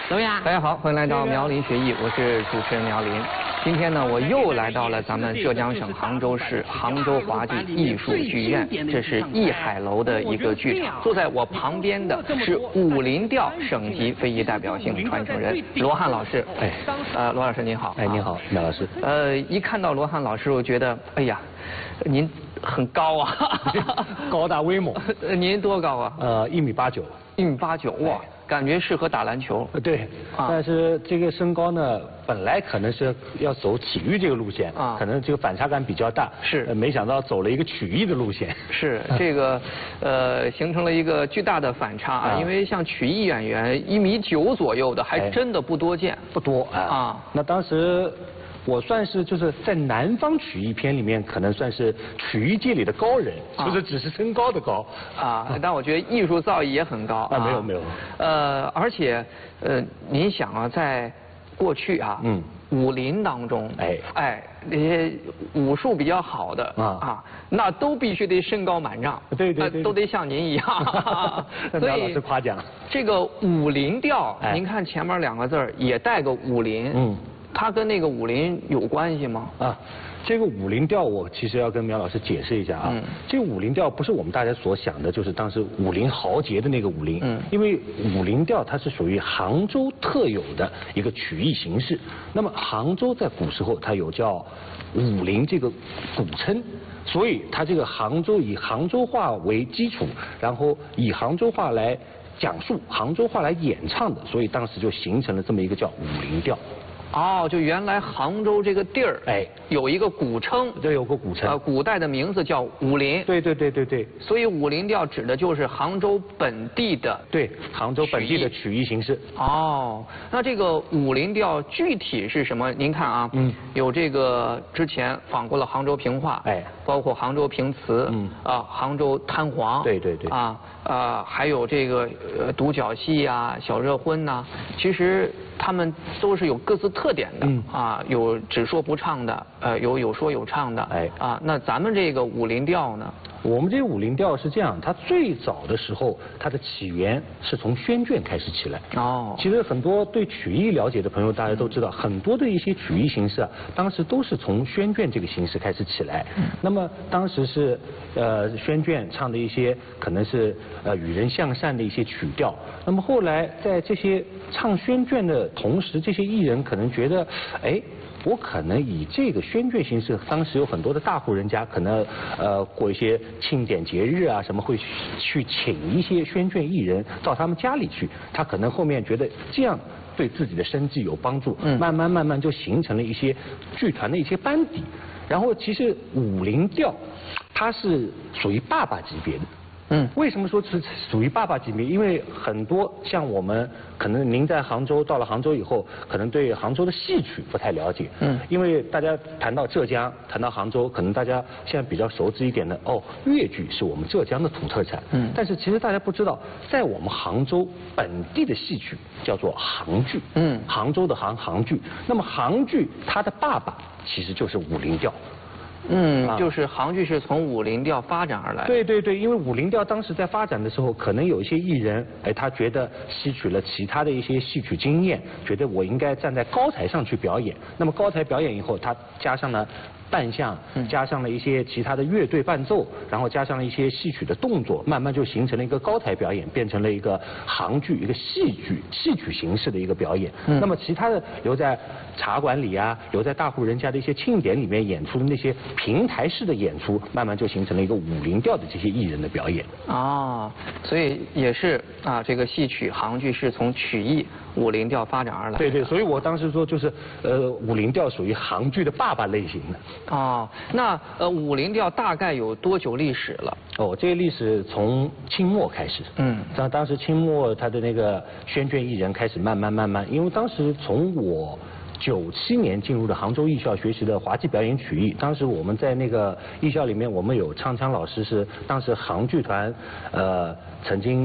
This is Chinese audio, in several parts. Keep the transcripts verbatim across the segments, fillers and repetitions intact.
怎么样？ 大家好，欢迎来到苗林学艺，我是主持人苗林。今天呢，我又来到了咱们浙江省杭州市杭州华剧艺术剧院，这是艺海楼的一个剧场。坐在我旁边的是武林调省级非遗代表性传承人罗汉老师。 哎， 呃，罗老师您好。 哎，您好，苗老师。 呃，一看到罗汉老师，我觉得，哎呀，您很高啊， 高大威猛。 您多高啊？ 呃，一米八九。 一米八九，哇，感觉适合打篮球。 对，啊、但是这个身高呢，本来可能是要走体育这个路线，啊，可能这个反差感比较大。 是， 呃、没想到走了一个曲艺的路线。 是，这个，呃，形成了一个巨大的反差啊，因为像曲艺演员一米九左右的，还真的不多见。哎、 不多啊。啊，那当时。我算是就是在南方曲艺片里面，可能算是曲艺界里的高人，就是只是身高的高啊。但我觉得艺术造诣也很高啊。没有没有。 呃，而且呃，您想啊，在过去啊，嗯，武林当中，哎哎，那些武术比较好的啊啊，那都必须得身高满丈， 对对对， 都得像您一样。 所以老师夸奖。 这个武林调，您看前面两个字儿也带个武林，嗯。它跟那个武林有关系吗？ 啊，这个武林调我其实要跟苗老师解释一下啊。嗯。这个武林调不是我们大家所想的，就是当时武林豪杰的那个武林。嗯。因为武林调它是属于杭州特有的一个曲艺形式。那么杭州在古时候它有叫武林这个古称，所以它这个杭州以杭州话为基础，然后以杭州话来讲述、杭州话来演唱的，所以当时就形成了这么一个叫武林调。 哦，就原来杭州这个地儿，哎，有一个古称， 对，有个古称， 呃，古代的名字叫武林。 对对对对对。 所以武林调指的就是杭州本地的， 对，杭州本地的曲艺形式。 哦，那这个武林调具体是什么？您看啊，嗯，有这个之前访过了杭州评话，哎，包括杭州评词，嗯，啊，杭州滩黄， 对对对， 啊啊，还有这个呃独角戏啊、小热婚呐，其实他们都是有各自特点的，嗯啊，有只说不唱的，呃，有有说有唱的，哎啊，那咱们这个武林调呢？ 我们这个武林调是这样，它最早的时候，它的起源是从宣卷开始起来。哦，其实很多对曲艺了解的朋友，大家都知道，很多的一些曲艺形式啊，当时都是从宣卷这个形式开始起来。嗯，那么当时是呃宣卷唱的一些可能是呃与人向善的一些曲调。那么后来在这些唱宣卷的同时，这些艺人可能觉得，哎。我可能以这个宣卷形式，当时有很多的大户人家，可能呃过一些庆典节日啊什么，会去请一些宣卷艺人到他们家里去。他可能后面觉得这样对自己的生计有帮助，嗯，慢慢慢慢就形成了一些剧团的一些班底。然后其实武林调，它是属于爸爸级别的。嗯，为什么说是属于爸爸级别？因为很多像我们，可能您在杭州到了杭州以后，可能对杭州的戏曲不太了解。嗯，因为大家谈到浙江，谈到杭州，可能大家现在比较熟知一点的，哦，粤剧是我们浙江的土特产。嗯，但是其实大家不知道，在我们杭州本地的戏曲叫做杭剧。嗯，杭州的杭杭剧，那么杭剧它的爸爸其实就是武林调。 嗯，就是杭剧是从武林调发展而来。 对对对，因为武林调当时在发展的时候，可能有一些艺人，哎，他觉得吸取了其他的一些戏曲经验，觉得我应该站在高台上去表演。那么高台表演以后，他加上了扮相，加上了一些其他的乐队伴奏，然后加上了一些戏曲的动作，慢慢就形成了一个高台表演，变成了一个杭剧，一个戏剧戏曲形式的一个表演。嗯、那么其他的留在茶馆里啊，留在大户人家的一些庆典里面演出的那些平台式的演出，慢慢就形成了一个武林调的这些艺人的表演。 哦，所以也是啊，这个戏曲杭剧是从曲艺武林调发展而来。 对对，所以我当时说就是呃，武林调属于杭剧的爸爸类型的。 哦，那呃武林调大概有多久历史了？ 哦，这个历史从清末开始。嗯，当当时清末他的那个宣卷艺人开始慢慢慢慢，因为当时从我九七年进入了杭州艺校学习的滑稽表演曲艺，当时我们在那个艺校里面，我们有唱腔老师是当时杭剧团呃曾经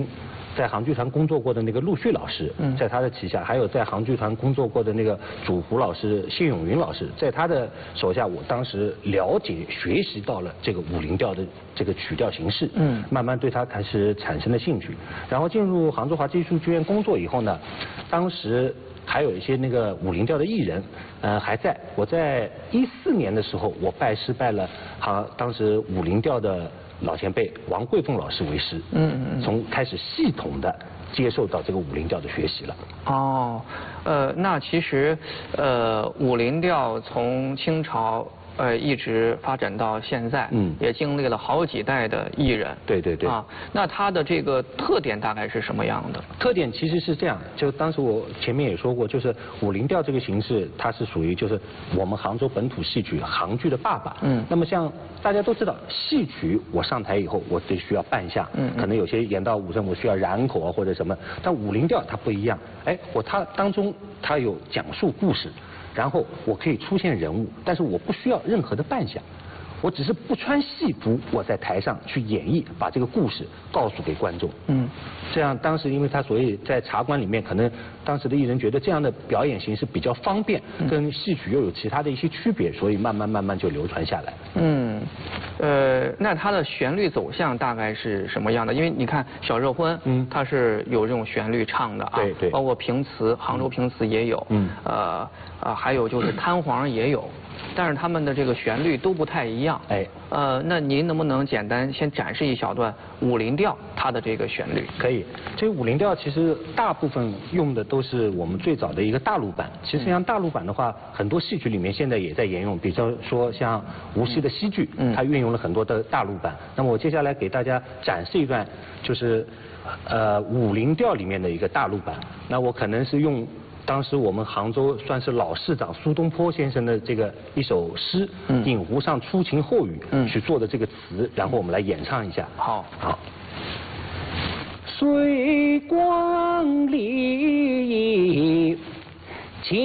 在杭剧团工作过的那个陆续老师，嗯，在他的旗下，还有在杭剧团工作过的那个主胡老师谢永云老师，在他的手下，我当时了解学习到了这个武林调的这个曲调形式，嗯，慢慢对他开始产生了兴趣。然后进入杭州华剧艺术剧院工作以后呢，当时还有一些那个武林调的艺人，呃，还在。我在一四年的时候，我拜师拜了杭当时武林调的老前辈王桂凤老师为师，嗯嗯，从开始系统的接受到这个武林调的学习了。 哦，呃，那其实呃武林调从清朝呃一直发展到现在，嗯，也经历了好几代的艺人。 对对对。 啊，那它的这个特点大概是什么样的？ 特点其实是这样，就当时我前面也说过，就是武林调这个形式，它是属于就是我们杭州本土戏曲杭剧的爸爸。嗯。那么像大家都知道，戏曲我上台以后，我得需要扮相，嗯，可能有些演到武生我需要染口啊或者什么，但武林调它不一样，哎，我它当中它有讲述故事。然后我可以出现人物，但是我不需要任何的扮相，我只是不穿戏服，我在台上去演绎，把这个故事告诉给观众。嗯，这样当时因为他所以在茶馆里面，可能当时的艺人觉得这样的表演形式比较方便，跟戏曲又有其他的一些区别，所以慢慢慢慢就流传下来。 嗯，呃，那它的旋律走向大概是什么样的？因为你看小热婚，嗯，它是有这种旋律唱的啊， 对对， 包括评词，杭州评词也有，嗯，呃呃，还有就是摊黄也有。但是他们的这个旋律都不太一样，哎，呃，那您能不能简单先展示一小段武林调它的这个旋律？ 可以，这个武林调其实大部分用的都是我们最早的一个大陆版。其实像大陆版的话，很多戏曲里面现在也在沿用，比如说像无锡的戏剧，嗯，它运用了很多的大陆版。那么我接下来给大家展示一段，就是呃武林调里面的一个大陆版。那我可能是用。当时我们杭州算是老市长苏东坡先生的这个一首诗《饮湖上初晴后雨》去做的这个词，然后我们来演唱一下。 好， 好。水光潋